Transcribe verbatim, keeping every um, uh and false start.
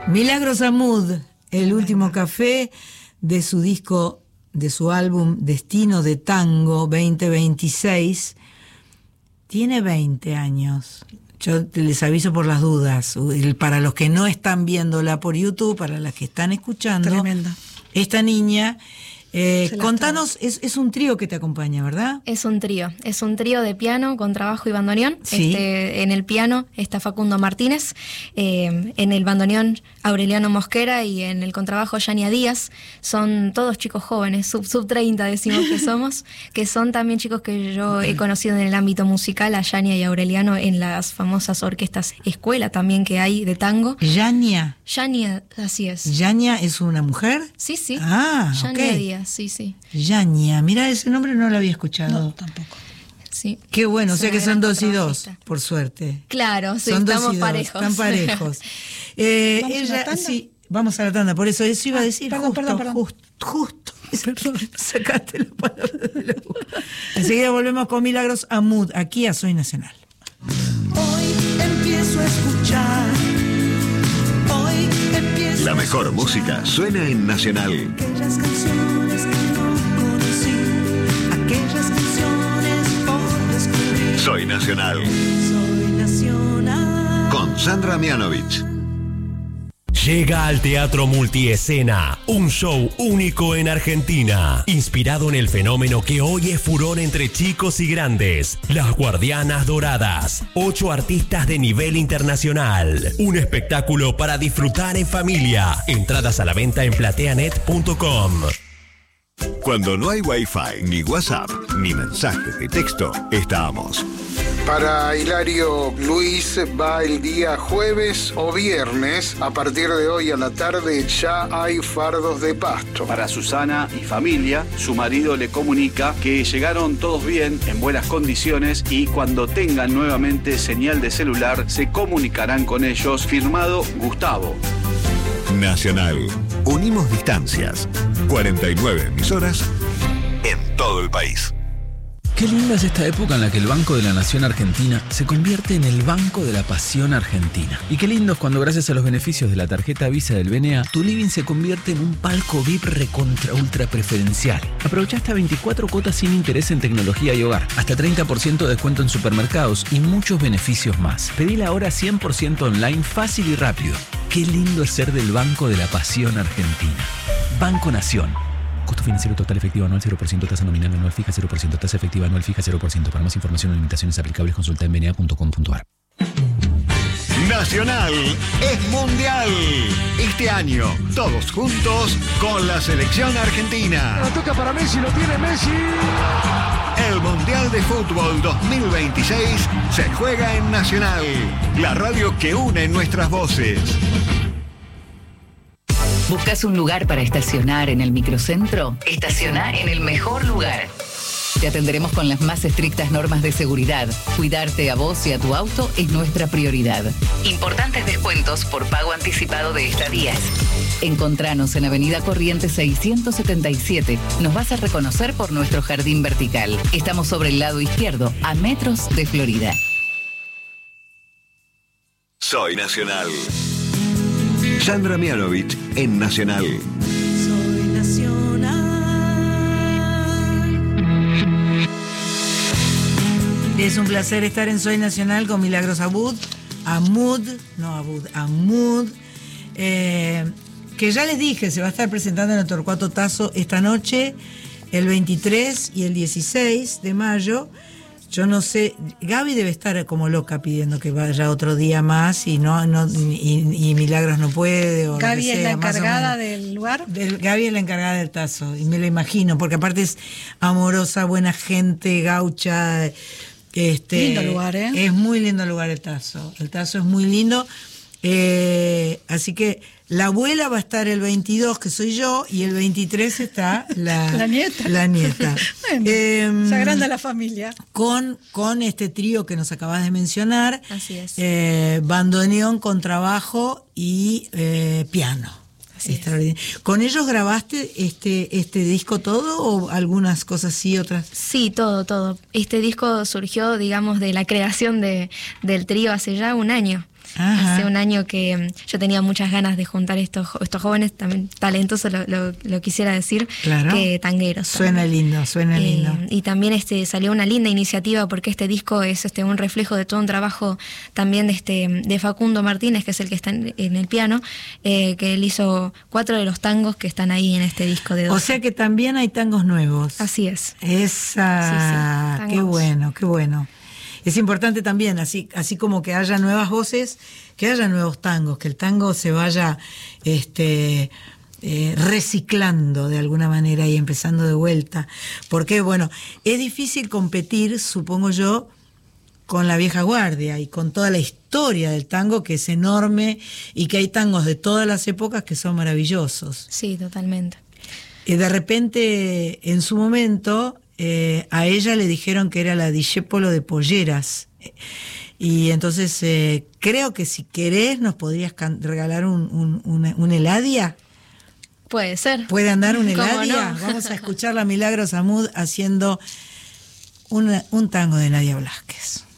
Milagros Amud, el último café de su disco, de su álbum Destino de Tango veinte veintiséis. Tiene veinte años. Yo les aviso por las dudas. Para los que no están viéndola por YouTube, para las que están escuchando. Tremenda. Esta niña... Eh, contanos, es, es un trío que te acompaña, ¿verdad? Es un trío, es un trío de piano con trabajo y bandoneón. Sí. Este, en el piano está Facundo Martínez, eh, en el bandoneón Aureliano Mosquera y en el contrabajo Yania Díaz. Son todos chicos jóvenes, sub, sub treinta decimos que somos, que son también chicos que yo he conocido en el ámbito musical, a Yania y Aureliano en las famosas orquestas escuela también que hay de tango. Yania. Yania, así es. ¿Yania es una mujer? Sí, sí. Ah, Yania ok. Díaz. Sí, sí. Yania, mira, ese nombre no lo había escuchado. No, tampoco. Sí. Qué bueno, Es o sea una que son gran dos y dos, contrabajista. por suerte. Claro, sí, Son dos estamos y dos, parejos. están parejos. Eh, ¿Vamos a la ella, tanda? sí, vamos a la tanda, por eso eso iba a Ah, decir. perdón, justo, perdón, perdón. justo, justo. Sacaste la palabra de la boca. Enseguida volvemos con Milagros Amud, aquí a Soy Nacional. Hoy empiezo a escuchar. Hoy empiezo La mejor música suena en Nacional. aquellas canciones que no conocí, aquellas canciones por descubrir. Soy Nacional. Soy nacional. Con Sandra Mianovich. Llega al Teatro Multiescena, un show único en Argentina, inspirado en el fenómeno que hoy es furor entre chicos y grandes, Las Guardianas Doradas, ocho artistas de nivel internacional, un espectáculo para disfrutar en familia, entradas a la venta en plateanet punto com. Cuando no hay Wi-Fi, ni WhatsApp, ni mensajes de texto, estamos. Para Hilario Luis va el día jueves o viernes. A partir de hoy a la tarde ya hay fardos de pasto. Para Susana y familia, su marido le comunica que llegaron todos bien, en buenas condiciones, y cuando tengan nuevamente señal de celular se comunicarán con ellos. Firmado Gustavo. Nacional. Unimos distancias. cuarenta y nueve emisoras en todo el país. Qué linda es esta época en la que el Banco de la Nación Argentina se convierte en el Banco de la Pasión Argentina. Y qué lindo es cuando, gracias a los beneficios de la tarjeta Visa del B N A, tu living se convierte en un palco V I P recontra ultra preferencial. Aprovecha hasta veinticuatro cuotas sin interés en tecnología y hogar, hasta treinta por ciento de descuento en supermercados y muchos beneficios más. Pedila ahora cien por ciento online, fácil y rápido. Qué lindo es ser del Banco de la Pasión Argentina. Banco Nación. Costo financiero total efectivo anual cero por ciento, tasa nominal anual fija cero por ciento, tasa efectiva anual fija cero por ciento. Para más información o limitaciones aplicables consulta en b n a punto com punto a r. Nacional es mundial. Este año, todos juntos con la selección argentina. La toca para Messi, lo tiene Messi. El Mundial de Fútbol dos mil veintiséis se juega en Nacional, la radio que une nuestras voces. ¿Buscas un lugar para estacionar en el microcentro? Estaciona en el mejor lugar. Te atenderemos con las más estrictas normas de seguridad. Cuidarte a vos y a tu auto es nuestra prioridad. Importantes descuentos por pago anticipado de estadías. Encontranos en Avenida Corrientes seiscientos setenta y siete. Nos vas a reconocer por nuestro jardín vertical. Estamos sobre el lado izquierdo, a metros de Florida. Soy Nacional. Sandra Mianovich en Nacional. Soy nacional. Es un placer estar en Soy Nacional con Milagros Abud, Amud, no Abud, Amud, eh, que ya les dije, se va a estar presentando en el Torcuato Tazo esta noche, el veintitrés y el dieciséis de mayo. Yo no sé, Gaby debe estar como loca pidiendo que vaya otro día más y no, no y, y Milagros no puede. O Gaby sea, es la más o encargada menos. del lugar. Del, Gaby es la encargada del Tazo, y me lo imagino, porque aparte es amorosa, buena gente, gaucha. Este, lindo lugar, ¿eh? Es muy lindo el lugar el Tazo. El Tazo es muy lindo. Eh, así que la abuela va a estar el veintidós, que soy yo, y el veintitrés está la, la nieta. La nieta. Bueno, eh, se agranda la familia. Con, con este trío que nos acabas de mencionar. Así es. Eh, bandoneón, contrabajo y eh, piano. ¿Con ellos grabaste este, este disco todo o algunas cosas sí, otras? Sí, todo, todo. Este disco surgió, digamos, de la creación de, del trío hace ya un año. Ajá. Hace un año que mm, yo tenía muchas ganas de juntar estos, jo- estos jóvenes, también talentosos, lo, lo, lo quisiera decir, Claro. que tangueros. Suena también. lindo, suena Eh, lindo. y también este salió una linda iniciativa porque este disco es este un reflejo de todo un trabajo también de este de Facundo Martínez, que es el que está en, en el piano, eh, que él hizo cuatro de los tangos que están ahí en este disco de O doce. sea que también hay tangos nuevos. Así es. Esa, Sí, sí, qué tangos. bueno, qué bueno. Es importante también, así, así como que haya nuevas voces, que haya nuevos tangos, que el tango se vaya este, eh, reciclando de alguna manera y empezando de vuelta. Porque, bueno, es difícil competir, supongo yo, con la vieja guardia y con toda la historia del tango, que es enorme, y que hay tangos de todas las épocas que son maravillosos. Sí, totalmente. Y de repente, en su momento, eh, a ella le dijeron que era la discépolo de Polleras. Y entonces, eh, creo que si querés, nos podrías can- regalar un, un, una- un Eladia. Puede ser. ¿Puede andar un ¿Cómo Eladia? no? Vamos a escuchar a Milagros Amud haciendo una- un tango de Eladia Blasquez.